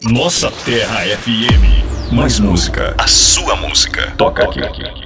Nossa Terra FM. Mais música. A sua música. Toca aqui.